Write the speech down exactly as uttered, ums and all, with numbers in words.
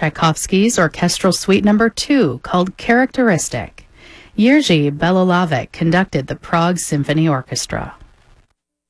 Tchaikovsky's Orchestral Suite Number two, called Characteristic. Jerzy Belolavec conducted the Prague Symphony Orchestra.